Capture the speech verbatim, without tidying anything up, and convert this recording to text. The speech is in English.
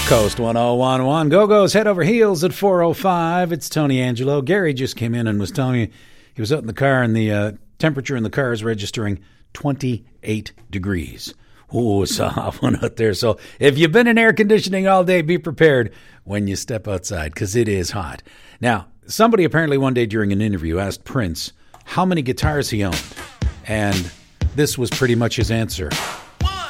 Coast one oh one point one. Go-Go's head over heels at four oh five. It's Tony Angelo. Gary just came in and was telling me he was out in the car and the uh, temperature in the car is registering twenty-eight degrees. Ooh, it's a hot one out there. So if you've been in air conditioning all day, be prepared when you step outside because it is hot. Now, somebody apparently one day during an interview asked Prince how many guitars he owned. And this was pretty much his answer.